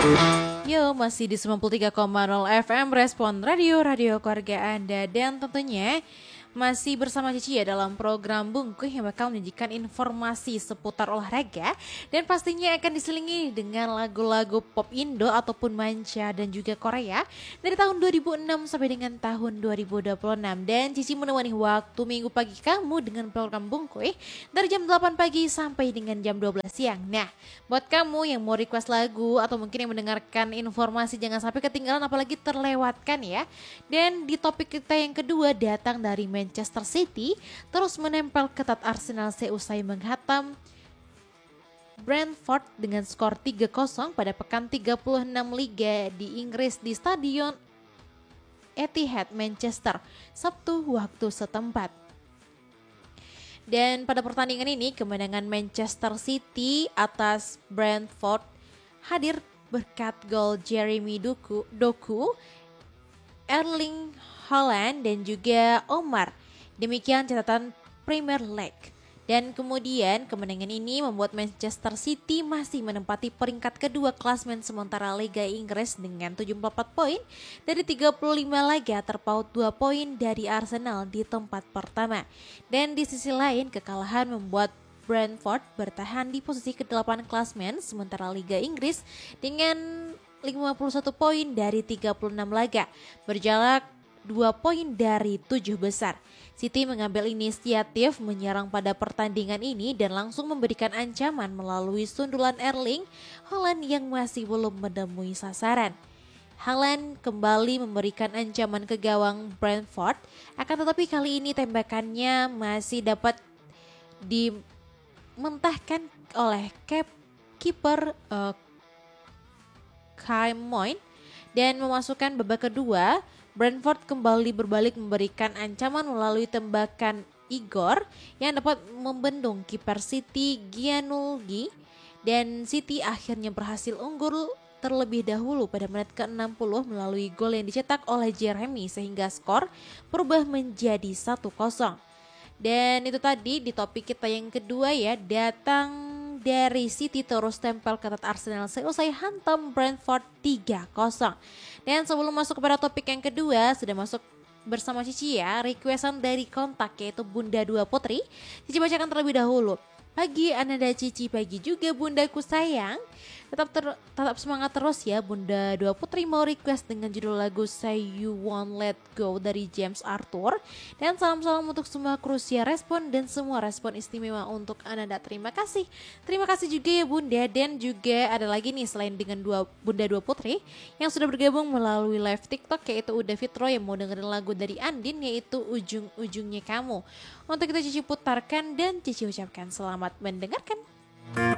Yo, masih di 93,0 FM Respon Radio keluarga Anda. Dan tentunya masih bersama Cici ya dalam program Bungkuh yang bakal menyajikan informasi seputar olahraga. Dan pastinya akan diselingi dengan lagu-lagu pop Indo ataupun manca dan juga Korea dari tahun 2006 sampai dengan tahun 2026. Dan Cici menemani waktu minggu pagi kamu dengan program Bungkuh dari jam 8 pagi sampai dengan jam 12 siang. Nah, buat kamu yang mau request lagu atau mungkin yang mendengarkan informasi jangan sampai ketinggalan apalagi terlewatkan ya. Dan di topik kita yang kedua datang dari Manchester City terus menempel ketat Arsenal seusai menghatam Brentford dengan skor 3-0 pada pekan 36 Liga di Inggris di Stadion Etihad Manchester Sabtu waktu setempat. Dan pada pertandingan ini kemenangan Manchester City atas Brentford hadir berkat gol Jeremy Doku, Erling Haaland dan juga Omar. Demikian catatan Premier League. Dan kemudian kemenangan ini membuat Manchester City masih menempati peringkat kedua klasmen sementara Liga Inggris dengan 74 poin dari 35 laga terpaut 2 poin dari Arsenal di tempat pertama. Dan di sisi lain kekalahan membuat Brentford bertahan di posisi ke-8 klasmen sementara Liga Inggris dengan 51 poin dari 36 laga, berjarak 2 poin dari 7 besar. City mengambil inisiatif menyerang pada pertandingan ini dan langsung memberikan ancaman melalui sundulan Erling Haaland yang masih belum menemui sasaran. Haaland kembali memberikan ancaman ke gawang Brentford, akan tetapi kali ini tembakannya masih dapat dimentahkan oleh kiper Kai Moyne dan memasukkan babak kedua. Brentford kembali berbalik memberikan ancaman melalui tembakan Igor yang dapat membendung kiper City Gianluigi dan City akhirnya berhasil unggul terlebih dahulu pada menit ke-60 melalui gol yang dicetak oleh Jeremy sehingga skor berubah menjadi 1-0. Dan itu tadi di topik kita yang kedua ya, datang dari City terus tempel ketat Arsenal seusai hantam Brentford 3-0. Dan sebelum masuk kepada topik yang kedua, sudah masuk bersama Cici ya, requestan dari kontak yaitu Bunda Dua Putri. Cici bacakan terlebih dahulu. Pagi Ananda Cici, pagi juga bundaku sayang. Tetap semangat terus ya Bunda Dua Putri mau request dengan judul lagu Say You Won't Let Go dari James Arthur. Dan salam-salam untuk semua Krusia Respon dan semua respon istimewa untuk Ananda. Terima kasih. Terima kasih juga ya Bunda. Dan juga ada lagi nih selain dengan Bunda Dua Putri yang sudah bergabung melalui live TikTok yaitu Uda Fitro yang mau dengerin lagu dari Andin yaitu Ujung-Ujungnya Kamu. Untuk kita Cici putarkan dan Cici ucapkan selamat mendengarkan.